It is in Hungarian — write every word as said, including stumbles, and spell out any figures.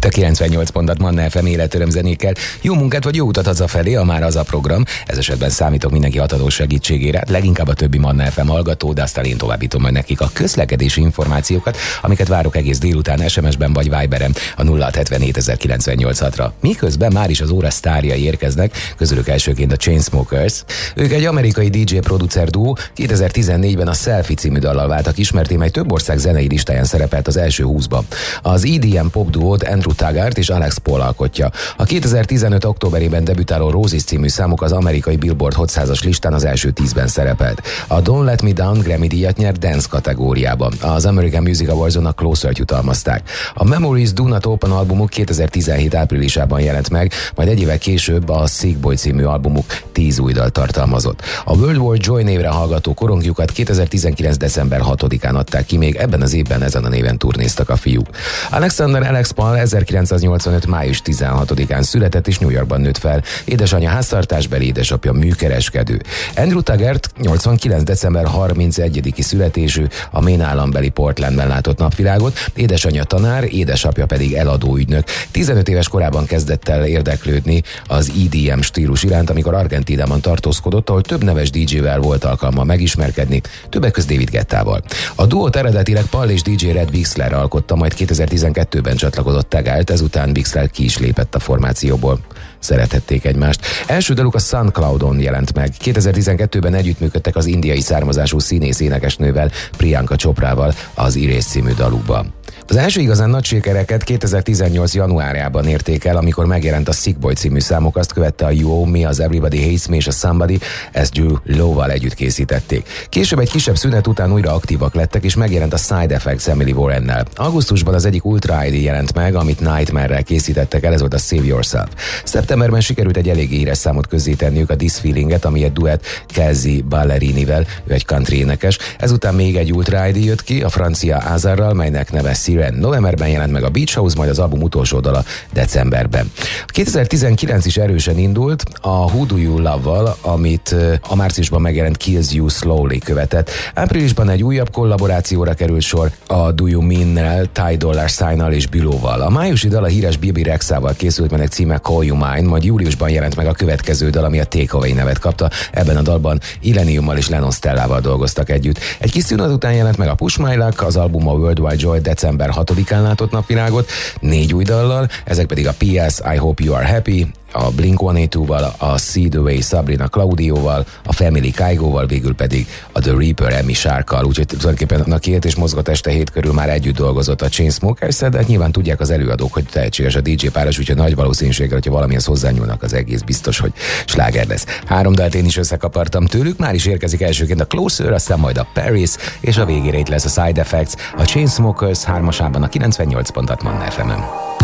Itt a kilencvennyolc pontot Manna ef em életöröm zenékkel. Jó munkát vagy jó utat hazafelé, a már az a program. Ez esetben számítok mindenki hathatós segítségére, leginkább a többi Manna ef em hallgató, de aztán én továbbítom majd nekik a közlekedési információkat, amiket várok egész délután es em es-ben vagy Viberen a nulla hat hetvenhét ezer kilencszáznyolcvanhatra. Miközben már is az óra sztárjai érkeznek, közülük elsőként a Chainsmokers. Ők egy amerikai dé dzsé producer duó, kétezer-tizennégyben a Selfie című dallal váltak ismerté, mely több ország zenei listáján szerepelt az első húszban. Az é dé em pop duót Andrew Taggart és Alex Paul alkotja. A kétezer-tizenöt októberében debütáló Roses című számuk az amerikai Billboard Hot százas listán az első tízben szerepelt. A Don't Let Me Down Grammy díjat nyert dance kategóriában. Az American Music Awards-on a Closer-t jutalmazták. A Memories Do Not Open albumuk kétezer-tizenhét áprilisában jelent meg, majd egy évvel később a Sick Boy című albumuk tíz új dalt tartalmazott. A World War Joy névre hallgató korongjukat kétezer-tizenkilenc december hatodikán adták ki, még ebben az évben ezen a néven turnéztak a fiúk. Alexander Alex Paul ezerkilencszáznyolcvanöt május tizenhatodikán született és New Yorkban nőtt fel. Édesanyja háztartásbeli, édesapja műkereskedő. Andrew Taggart nyolcvankilenc december harmincegyediki születésű, a Maine állambeli Portlandben látott napvilágot, édesanyja tanár, édesapja pedig eladóügynök. tizenöt éves korában kezdett el érdeklődni az é dé em stílus iránt, amikor Argentínában tartózkodott, ahol több neves dé dzsével volt alkalma megismerkedni, többek között David Guettával. A duót eredetileg Paul és dé dzsé Red Bixler alkotta, majd kétezer-tizenkettőben csatlakozott Taggart, ezután Bixler ki is lépett a formációból. Szerethették egymást. Első daluk a SoundCloudon jelent meg. kétezer-tizenkettőben együttműködtek az indiai származású színész énekesnővel, Priyanka Choprával az Erase című dalukban. Az első igazán nagy sikereket kétezer-tizennyolc januárjában érték el, amikor megjelent a Sick Boy című számok, azt követte a You Owe Me, az Everybody Hates Me és a Somebody, ezt Drew Lowe-val együtt készítették. Később egy kisebb szünet után újra aktívak lettek, és megjelent a Side Effects Emily Warrennel. Augusztusban az egyik Ultra i dé jelent meg, amit Nightmare-rel készítettek el, ez volt a Save Yourself. Szeptemberben sikerült egy eléggé híres számot közzétenniük, a This Feeling-et, ami egy duett Kelsey Ballerinivel, ő egy country énekes. Ezután még egy Ultra i dé jött ki, a francia Azarral, melynek neve Siren. Novemberben jelent meg a Beach House, majd az album utolsó dala decemberben. kétezer-tizenkilenc is erősen indult a Who Do You Love-val, amit a márciusban megjelent Kills You Slowly követett. Áprilisban egy újabb kollaborációra került sor a Do You Mean-nel, Ty Dolla Sign-nal és Bilóval. A májusi dal a híres Bibi Rexával készült, melynek címe Call You Mine, majd júliusban jelent meg a következő dal, ami a Take Away nevet kapta. Ebben a dalban Illeniummal és Lennon Stellával dolgoztak együtt. Egy kis szünet után jelent meg a Push My Luck, az album a Worldwide Joy december hatodikán látott napvilágot, négy új dallal, ezek pedig a pé es I Hope You Are Happy, a Blink száznyolcvankettővel, a See The Way Sabrina Claudioval, a Family Kygoval, végül pedig a The Reaper Emi Sharkkal, úgyhogy tulajdonképpen a két és mozgott este hét körül már együtt dolgozott a Chainsmokers-szel, de hát nyilván tudják az előadók, hogy tehetséges a dé dzsé páros, úgyhogy nagy valószínűséggel, hogyha valamihez hozzányúlnak, az egész biztos, hogy sláger lesz. Három dalt én is összekapartam tőlük, már is érkezik elsőként a Closer, aztán majd a Paris, és a végére itt lesz a Side Effects, a Chainsmokers hármasában a kilencvennyolc pontot Manna ef em-en.